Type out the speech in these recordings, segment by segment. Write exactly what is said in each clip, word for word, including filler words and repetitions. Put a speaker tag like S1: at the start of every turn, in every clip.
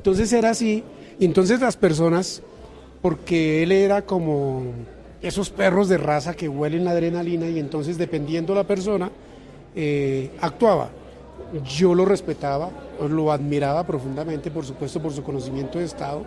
S1: Entonces era así, y entonces las personas, porque él era como esos perros de raza que huelen la adrenalina, y entonces dependiendo la persona, eh, actuaba. Yo lo respetaba, lo admiraba profundamente, por supuesto, por su conocimiento de Estado,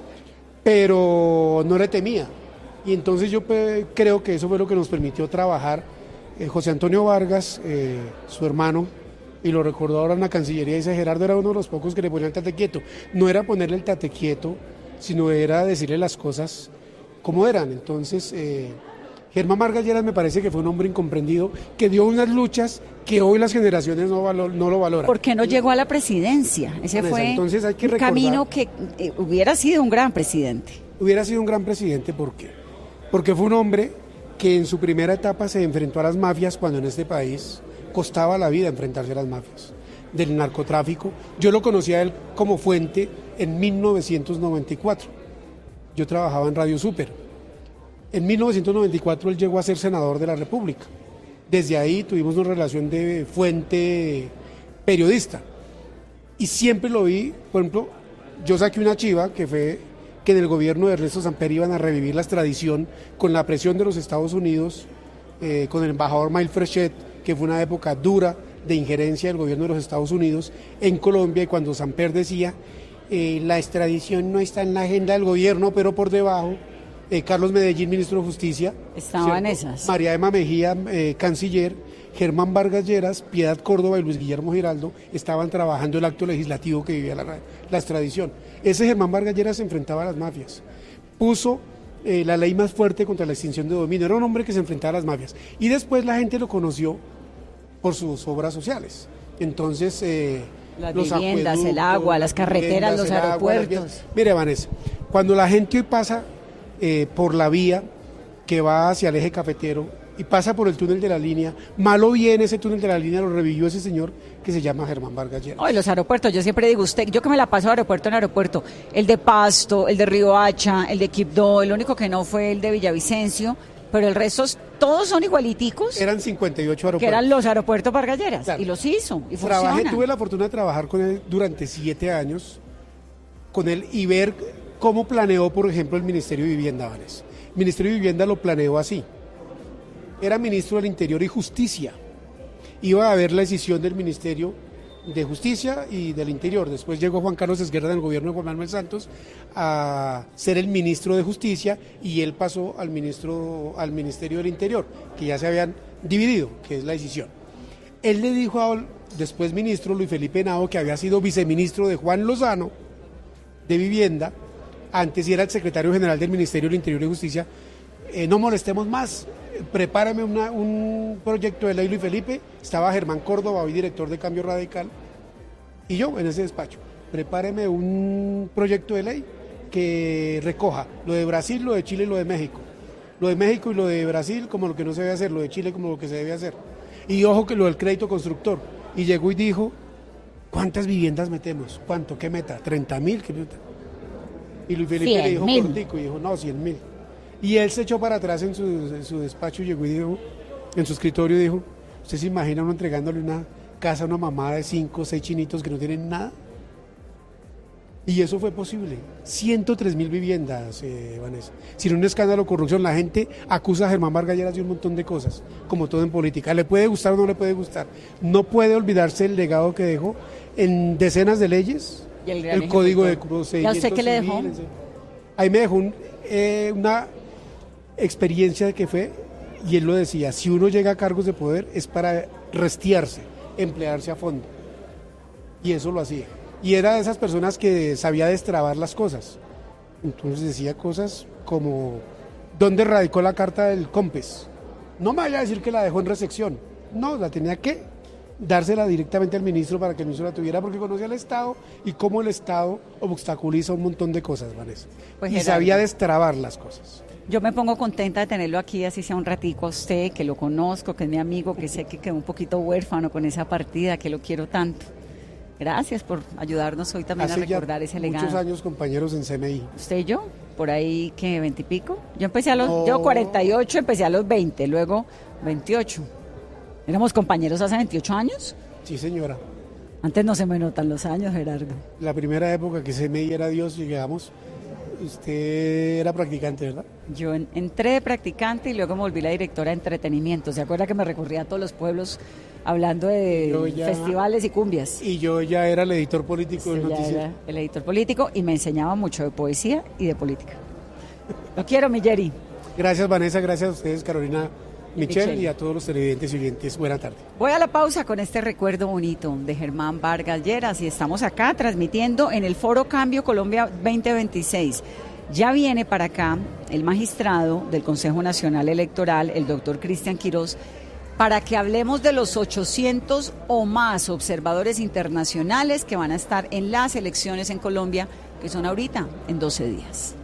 S1: pero no le temía. Y entonces yo pues, creo que eso fue lo que nos permitió trabajar. Eh, José Antonio Vargas, eh, su hermano, y lo recordó ahora en la Cancillería, dice: Gerardo era uno de los pocos que le ponían el tate quieto. No era ponerle el tate quieto, sino era decirle las cosas como eran. Entonces, eh, Germán Vargas Lleras me parece que fue un hombre incomprendido, que dio unas luchas que hoy las generaciones no, valor, no lo valoran.
S2: ¿Por qué no llegó a la presidencia? Ese fue
S1: Entonces hay que
S2: un
S1: recordar,
S2: camino que eh, hubiera sido un gran presidente.
S1: Hubiera sido un gran presidente, ¿por qué? Porque fue un hombre que en su primera etapa se enfrentó a las mafias, cuando en este país costaba la vida enfrentarse a las mafias, del narcotráfico. Yo lo conocí a él como fuente en mil novecientos noventa y cuatro. Yo trabajaba en Radio Super. En mil novecientos noventa y cuatro él llegó a ser senador de la República. Desde ahí tuvimos una relación de fuente periodista. Y siempre lo vi, por ejemplo, yo saqué una chiva que fue que en el gobierno de Ernesto Samper iban a revivir la extradición con la presión de los Estados Unidos, eh, con el embajador Mail Frechet, que fue una época dura de injerencia del gobierno de los Estados Unidos en Colombia, y cuando Samper decía, eh, la extradición no está en la agenda del gobierno, pero por debajo, eh, Carlos Medellín, ministro de Justicia,
S2: estaban esas.
S1: María Emma Mejía, eh, canciller, Germán Vargas Lleras, Piedad Córdoba y Luis Guillermo Giraldo estaban trabajando el acto legislativo que vivía la, la extradición. Ese Germán Vargas Lleras se enfrentaba a las mafias, puso eh, la ley más fuerte contra la extinción de dominio, era un hombre que se enfrentaba a las mafias, y después la gente lo conoció por sus obras sociales. Entonces, eh,
S2: las
S1: los
S2: viviendas, el agua, las carreteras, los aeropuertos.
S1: Agua, mire, Vanessa, cuando la gente hoy pasa eh, por la vía que va hacia el eje cafetero y pasa por el túnel de la línea, mal o bien ese túnel de la línea lo revivió ese señor que se llama Germán Vargas Lleras.
S2: Ay, los aeropuertos, yo siempre digo, usted, yo que me la paso de aeropuerto en aeropuerto, el de Pasto, el de Río Hacha, el de Quibdó, el único que no fue el de Villavicencio, pero el resto todos son igualiticos.
S1: Eran cincuenta y ocho aeropuertos.
S2: Que eran los aeropuertos Vargas Lleras, claro. Y los hizo, y
S1: Trabajé,
S2: funciona.
S1: tuve la fortuna de trabajar con él durante siete años, con él, y ver cómo planeó, por ejemplo, el Ministerio de Vivienda, Vanessa. El Ministerio de Vivienda lo planeó así. Era ministro del Interior y Justicia. Iba a haber la decisión del Ministerio de Justicia y del Interior. Después llegó Juan Carlos Esguerra del gobierno de Juan Manuel Santos a ser el ministro de Justicia, y él pasó al ministro al Ministerio del Interior, que ya se habían dividido, que es la decisión. Él le dijo al después ministro Luis Felipe Henao, que había sido viceministro de Juan Lozano de Vivienda, antes y era el secretario general del Ministerio del Interior y Justicia, eh, no molestemos más, prepárame una, un proyecto de ley, Luis Felipe. Estaba Germán Córdoba, hoy director de Cambio Radical, y yo en ese despacho, prepáreme un proyecto de ley que recoja lo de Brasil, lo de Chile y lo de México. Lo de México y lo de Brasil como lo que no se debe hacer, lo de Chile como lo que se debe hacer. Y ojo que lo del crédito constructor. Y llegó y dijo, ¿cuántas viviendas metemos? ¿Cuánto? ¿Qué meta? ¿treinta mil? ¿Qué meta? Y Luis Felipe le dijo cortico, y dijo, no, cien mil. Y él se echó para atrás en su, en su despacho, llegó y dijo, en su escritorio dijo, ¿usted se imagina uno entregándole una casa a una mamá de cinco o seis chinitos que no tienen nada? Y eso fue posible. ciento tres mil viviendas, eh, Vanessa. Sin un escándalo de corrupción, la gente acusa a Germán Vargas Lleras de un montón de cosas, como todo en política. ¿Le puede gustar o no le puede gustar? No puede olvidarse el legado que dejó en decenas de leyes,
S2: ¿Y el,
S1: el código de procedimientos.
S2: ¿Y a usted qué le dejó?
S1: Civiles. Ahí me dejó un, eh, una experiencia que fue, y él lo decía, si uno llega a cargos de poder es para restiarse, emplearse a fondo. Y eso lo hacía. Y era de esas personas que sabía destrabar las cosas. Entonces decía cosas como, ¿dónde radicó la carta del COMPES? No me vaya a decir que la dejó en recepción. No, la tenía que dársela directamente al ministro para que el ministro la tuviera, porque conocía al Estado y cómo el Estado obstaculiza un montón de cosas, Vanessa. Pues y Gerardo, sabía destrabar las cosas.
S2: Yo me pongo contenta de tenerlo aquí, así sea un ratico a usted, que lo conozco, que es mi amigo, que sé que quedó un poquito huérfano con esa partida, que lo quiero tanto. Gracias por ayudarnos hoy también
S1: Hace
S2: a recordar ese legado.
S1: Muchos años compañeros en C M I.
S2: ¿Usted y yo? Por ahí, ¿qué? ¿Veintipico? Yo empecé a los,
S1: no.
S2: yo cuarenta y ocho, empecé a los veinte, luego veintiocho. ¿Éramos compañeros hace veintiocho años?
S1: Sí, señora.
S2: Antes no se me notan los años, Gerardo.
S1: La primera época que se me diera Dios y llegamos, usted era practicante, ¿verdad?
S2: Yo en, entré de practicante y luego me volví la directora de entretenimiento. ¿Se acuerda que me recorría a todos los pueblos hablando de ya, festivales y cumbias?
S1: Y yo ya era el editor político del noticiero.
S2: Era el editor político y me enseñaba mucho de poesía y de política. Lo quiero, mi Jerry.
S1: Gracias, Vanessa, gracias a ustedes, Carolina Michel, Michel, y a todos los televidentes y oyentes. Buena tarde.
S2: Voy a la pausa con este recuerdo bonito de Germán Vargas Lleras y estamos acá transmitiendo en el Foro Cambio Colombia veinte veintiséis. Ya viene para acá el magistrado del Consejo Nacional Electoral, el doctor Cristian Quirós, para que hablemos de los ochocientos o más observadores internacionales que van a estar en las elecciones en Colombia, que son ahorita en doce días.